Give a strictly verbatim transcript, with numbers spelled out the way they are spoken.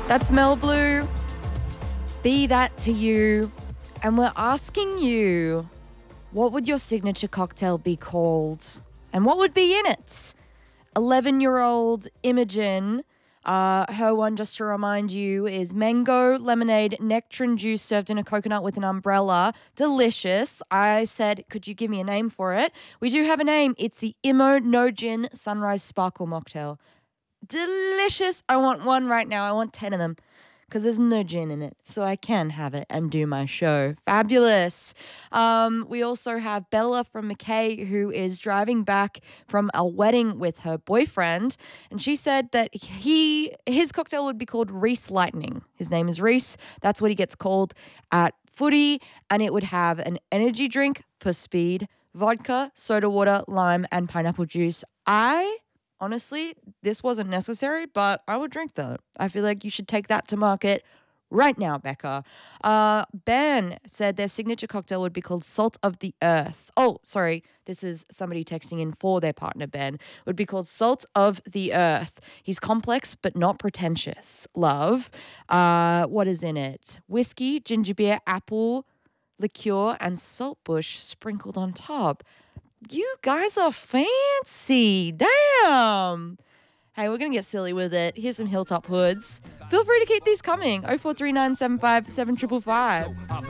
That's Mel Blue. Be that to you. And we're asking you, what would your signature cocktail be called? And what would be in it? eleven-year-old Imogen, uh, her one, just to remind you, is mango, lemonade, nectarine juice served in a coconut with an umbrella. Delicious. I said, could you give me a name for it? We do have a name. It's the Imo No Gin Sunrise Sparkle Mocktail. Delicious. I want one right now. I want ten of them because there's no gin in it, so I can have it and do my show. Fabulous. Um, we also have Bella from McKay, who is driving back from a wedding with her boyfriend, and she said that he his cocktail would be called Reese Lightning. His name is Reese. That's what he gets called at footy, and it would have an energy drink for speed, vodka, soda water, lime, and pineapple juice. I... Honestly, this wasn't necessary, but I would drink that. I feel like you should take that to market right now, Becca. Uh, Ben said their signature cocktail would be called Salt of the Earth. Oh, sorry. This is somebody texting in for their partner, Ben. Would be called Salt of the Earth. He's complex but not pretentious. Love. Uh, what is in it? Whiskey, ginger beer, apple, liqueur, and saltbush sprinkled on top. You guys are fancy. Damn. Hey, we're going to get silly with it. Here's some Hilltop Hoods. Feel free to keep these coming. oh four three nine seven five seven five five.